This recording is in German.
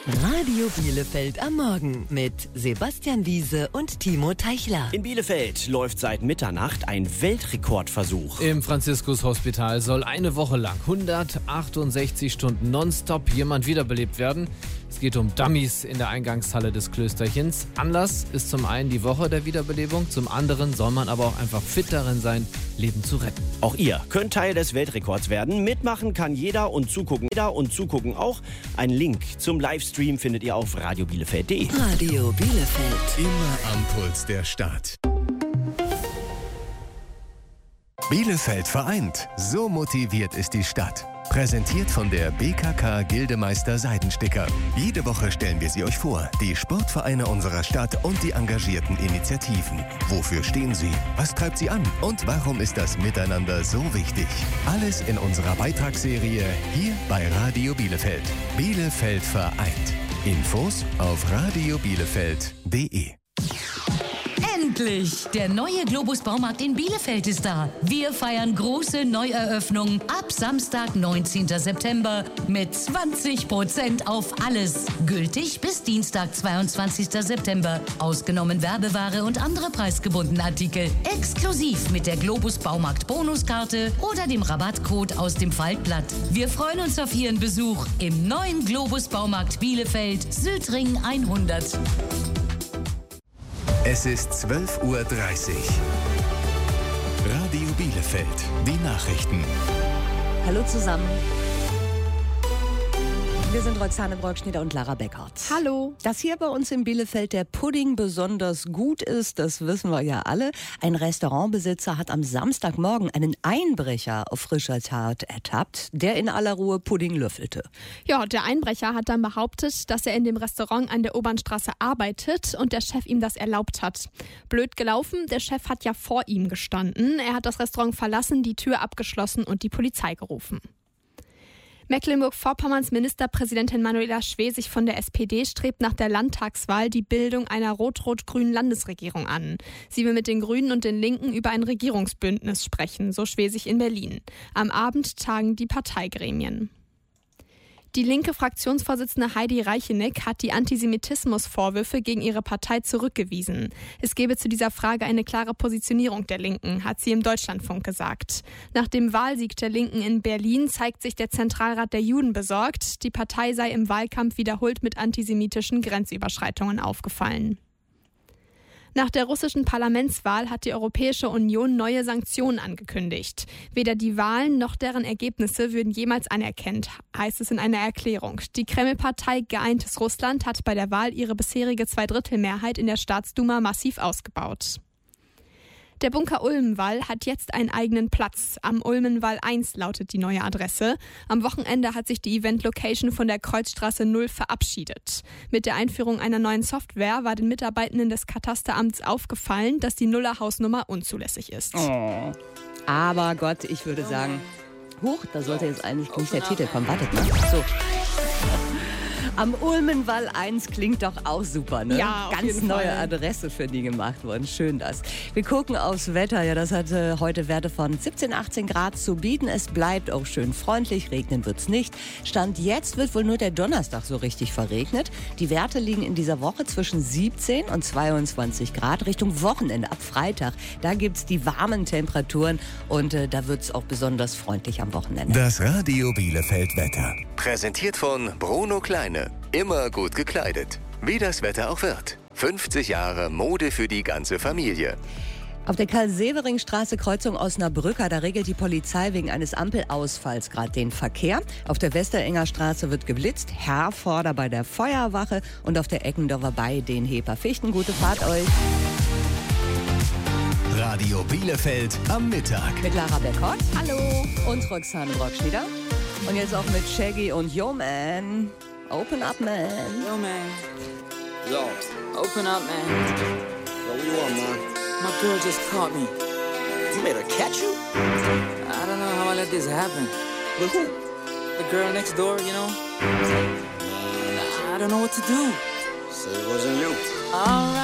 Radio Bielefeld am Morgen mit Sebastian Wiese und Timo Teichler. In Bielefeld läuft seit Mitternacht ein Weltrekordversuch. Im Franziskus-Hospital soll eine Woche lang 168 Stunden nonstop jemand wiederbelebt werden. Es geht um Dummies in der Eingangshalle des Klösterchens. Anlass ist zum einen die Woche der Wiederbelebung, zum anderen soll man aber auch einfach fit darin sein, Leben zu retten. Auch ihr könnt Teil des Weltrekords werden. Mitmachen kann jeder und zugucken auch. Ein Link zum Livestream findet ihr auf radiobielefeld.de. Radio Bielefeld. Immer am Puls der Stadt. Bielefeld vereint. So motiviert ist die Stadt. Präsentiert von der BKK Gildemeister Seidensticker. Jede Woche stellen wir sie euch vor. Die Sportvereine unserer Stadt und die engagierten Initiativen. Wofür stehen sie? Was treibt sie an? Und warum ist das Miteinander so wichtig? Alles in unserer Beitragsserie hier bei Radio Bielefeld. Bielefeld vereint. Infos auf radiobielefeld.de. Endlich! Der neue Globus Baumarkt in Bielefeld ist da. Wir feiern große Neueröffnung ab Samstag, 19. September mit 20% auf alles. Gültig bis Dienstag, 22. September. Ausgenommen Werbeware und andere preisgebundene Artikel. Exklusiv mit der Globus Baumarkt Bonuskarte oder dem Rabattcode aus dem Faltblatt. Wir freuen uns auf Ihren Besuch im neuen Globus Baumarkt Bielefeld, Südring 100. Es ist 12:30 Uhr. Radio Bielefeld, die Nachrichten. Hallo zusammen. Wir sind Roxane Brockschneider und Lara Beckert. Hallo. Dass hier bei uns in Bielefeld der Pudding besonders gut ist, das wissen wir ja alle. Ein Restaurantbesitzer hat am Samstagmorgen einen Einbrecher auf frischer Tat ertappt, der in aller Ruhe Pudding löffelte. Ja, der Einbrecher hat dann behauptet, dass er in dem Restaurant an der Obernstraße arbeitet und der Chef ihm das erlaubt hat. Blöd gelaufen, der Chef hat ja vor ihm gestanden. Er hat das Restaurant verlassen, die Tür abgeschlossen und die Polizei gerufen. Mecklenburg-Vorpommerns Ministerpräsidentin Manuela Schwesig von der SPD strebt nach der Landtagswahl die Bildung einer rot-rot-grünen Landesregierung an. Sie will mit den Grünen und den Linken über ein Regierungsbündnis sprechen, so Schwesig in Berlin. Am Abend tagen die Parteigremien. Die linke Fraktionsvorsitzende Heidi Reicheneck hat die Antisemitismusvorwürfe gegen ihre Partei zurückgewiesen. Es gebe zu dieser Frage eine klare Positionierung der Linken, hat sie im Deutschlandfunk gesagt. Nach dem Wahlsieg der Linken in Berlin zeigt sich der Zentralrat der Juden besorgt. Die Partei sei im Wahlkampf wiederholt mit antisemitischen Grenzüberschreitungen aufgefallen. Nach der russischen Parlamentswahl hat die Europäische Union neue Sanktionen angekündigt. Weder die Wahlen noch deren Ergebnisse würden jemals anerkannt, heißt es in einer Erklärung. Die Kreml-Partei Geeintes Russland hat bei der Wahl ihre bisherige Zweidrittelmehrheit in der Staatsduma massiv ausgebaut. Der Bunker Ulmenwall hat jetzt einen eigenen Platz. Am Ulmenwall 1 lautet die neue Adresse. Am Wochenende hat sich die Event-Location von der Kreuzstraße 0 verabschiedet. Mit der Einführung einer neuen Software war den Mitarbeitenden des Katasteramts aufgefallen, dass die Nuller-Hausnummer unzulässig ist. Oh. Aber Gott, ich würde sagen, da sollte jetzt eigentlich nicht der Titel kommen. Wartet mal. So. Am Ulmenwall 1 klingt doch auch super, ne? Ja, auf ganz jeden neue Fall. Adresse für die gemacht worden. Schön das. Wir gucken aufs Wetter. Ja, das hat heute Werte von 17, 18 Grad zu bieten. Es bleibt auch schön freundlich. Regnen wird's nicht. Stand jetzt wird wohl nur der Donnerstag so richtig verregnet. Die Werte liegen in dieser Woche zwischen 17 und 22 Grad. Richtung Wochenende ab Freitag. Da gibt's die warmen Temperaturen und da wird's auch besonders freundlich am Wochenende. Das Radio Bielefeld Wetter. Präsentiert von Bruno Kleine. Immer gut gekleidet. Wie das Wetter auch wird. 50 Jahre Mode für die ganze Familie. Auf der Karl-Severing-Straße, Kreuzung Osnabrücker, da regelt die Polizei wegen eines Ampelausfalls gerade den Verkehr. Auf der Westerenger Straße wird geblitzt, Herforder bei der Feuerwache und auf der Eckendorfer bei den Heper-Fichten. Gute Fahrt euch. Radio Bielefeld am Mittag. Mit Lara Beckert. Hallo. Und Roxane Brockschneider. Und jetzt auch mit Shaggy und Yo Man. Open up, man. Yo, man. Yo, open up, man. Yo, what you want, man? My girl just caught me. You made her catch you? I don't know how I let this happen. With who? The girl next door, you know? I don't know what to do. So it wasn't you. All right.